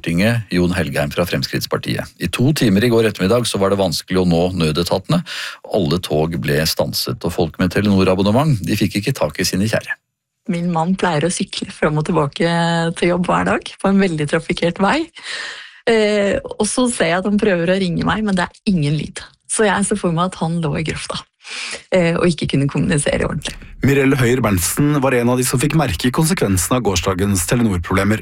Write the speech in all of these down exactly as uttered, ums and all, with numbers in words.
Stortinget, Jon Helgheim fra Fremskrittspartiet. I to timer i går ettermiddag så var det vanskelig å nå nødetatene. Alle tog ble stanset, og folk med Telenor-abonnement, de fikk ikke tak i sine kjære. Min mann pleier å sykle frem og tilbake til jobb hver dag på en veldig trafikkert vei. Eh, og så ser jeg at han prøver å ringe meg, men det er ingen lyd. Så jeg ser for meg at han lå i grøfta eh, og ikke kunne kommunisere ordentlig. Mirelle Høyer-Berntsen var en av de som fikk merke konsekvensen av gårsdagens Telenor-problemer.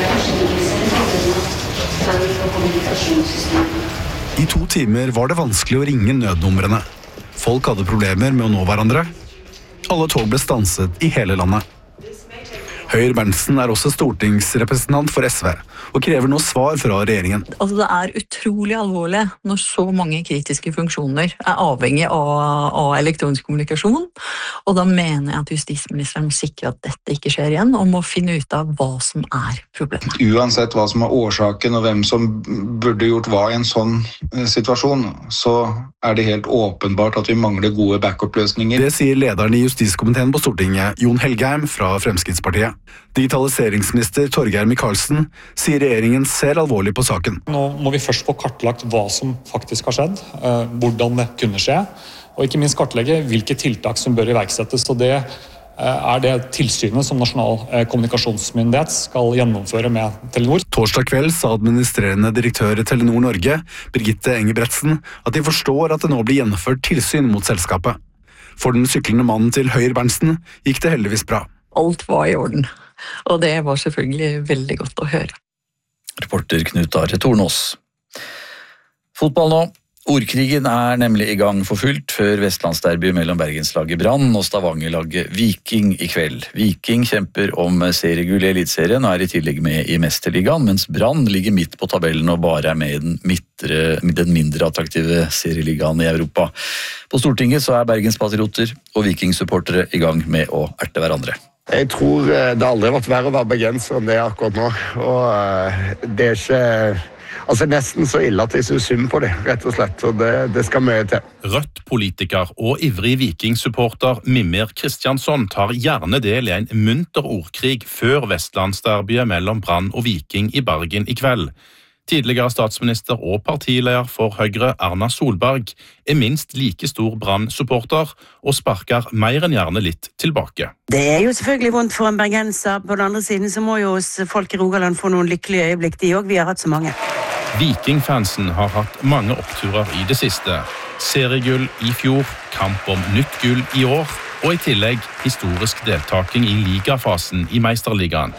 I to timer var det vanskelig å ringe nødnumrene. Folk hadde problemer med å nå hverandre. Alle tog ble stanset i hele landet. Høyer-Berntsen er også stortingsrepresentant for S V, og krever nå svar fra regjeringen. Altså, det er utrolig alvorlig når så mange kritiske funksjoner er avhengig av, av elektronisk kommunikasjon, og da mener jeg at justisministeren må sikre at dette ikke skjer igjen, og må finne ut av hva som er problemet. Uansett hva som er årsaken og hvem som burde gjort hva i en sånn situasjon, så er det helt åpenbart at vi mangler gode backup-løsninger. Det sier lederen i justiskomiteen på Stortinget, Jon Helgheim fra Fremskrittspartiet. Digitaliseringsminister Torgeir Micaelsen sier regjeringen ser alvorlig på saken. Nå må vi først få kartlagt hva som faktisk har skjedd, hvordan det kunne skje, og ikke minst kartlegge hvilke tiltak som bør iverksettes. Og det er det tilsynet som Nasjonal kommunikasjonsmyndighet skal gjennomføre med Telenor. Torsdag kveld sa administrerende direktør i Telenor Norge, Birgitte Engebretsen, at de forstår at det nå blir gjennomført tilsyn mot selskapet. For den syklende mannen til Høyer-Berntsen gikk det heldigvis bra. Alt var i orden, og det var selvfølgelig veldig godt å høre. Reporter Knut Are Tornås. Fotball nå. Ordkrigen er nemlig i gang for fullt før Vestlandsderby mellom Bergenslaget Brann og Stavanger-laget Viking i kveld. Viking kjemper om seriegull i Elitserien og er i tillegg med i Mesterligaen, mens Brann ligger midt på tabellen og bare er med i den, midtre, den mindre attraktive serieligaen i Europa. På Stortinget så er Bergenspatrioter og Viking-supportere i gang med å erte hverandre. Jeg tror det aldri har vært verre å være bergenser enn det er akkurat nå, og det er ikke... Altså nesten så ille at jeg synes synd på det, rett og slett, og det, det skal mye til. Rødt-politiker og ivrig Viking-supporter Mimir Kristjansson tar gjerne del i en munter ordkrig før Vestlandsderbyet mellom Brann og Viking i Bergen i kveld. Tidligere statsminister og partileder for Høyre, Erna Solberg, er minst like stor Brann-supporter og sparker mer enn gjerne litt tilbake. Det er jo selvfølgelig vondt for en bergenser. På den andre siden så må jo oss folk i Rogaland få noen lykkelige øyeblikk. De også, vi har hatt så mange. Viking-fansen har hatt mange oppturer i det siste. Seriegull i fjor, kamp om nytt gull i år, og i tillegg historisk deltaking i ligafasen i Meisterligaen.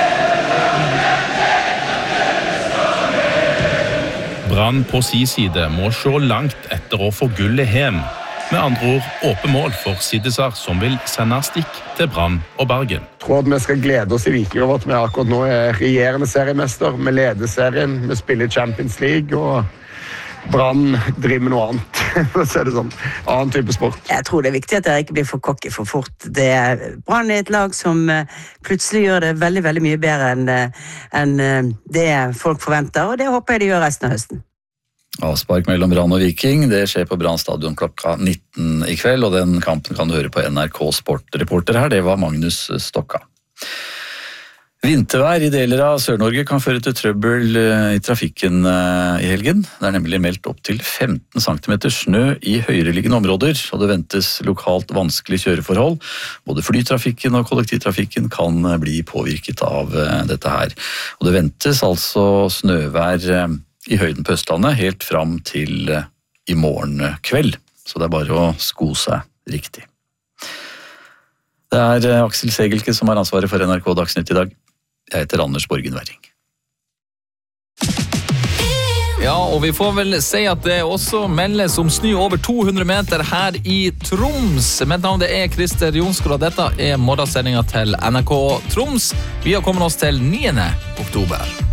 Brann på si side må se langt etter å få gullet hjem. Med andre ord åpen mål for Siddisar som vil sende stikk til Brann og Bergen. Jeg tror at vi skal glede oss i Viking over at vi akkurat nå er regjerende seriemester. Vi leder serien, vi spiller Champions League og Brann driver med noe annet. For å si det sånn, annen type sport. Jeg tror det er viktig at dere ikke blir for cocky for fort. Det er Brann er et lag som plutselig gjør det veldig, veldig mye bedre enn, enn det folk forventer, og det håper jeg de gjør resten av høsten. Avspark mellom Brann og Viking, det skjer på Brann stadion klokka nitten i kveld, og den kampen kan du høre på N R K Sport-reporter her, det var Magnus Stokka. Vintervær i deler av Sør-Norge kan føre til trøbbel i trafikken i helgen. Det er nemlig meldt opp til femten centimeter snø i høyereliggende områder, og det ventes lokalt vanskelig kjøreforhold. Både flytrafikken og kollektivtrafikken kan bli påvirket av dette her. Og det ventes altså snøvær i høyden på Østlandet helt fram til i morgen kveld. Så det er bare å sko seg riktig. Det er Aksel Segelke som har ansvaret for N R K Dagsnytt i dag. Jeg heter Anders Borgen Werring. Ja, og vi får vel si at det også meldes om snø over to hundre meter her i Troms. Mitt navn er Christer Jonsgaard, og dette er morgensendingen til N R K Troms. Vi har kommet oss til niende oktober.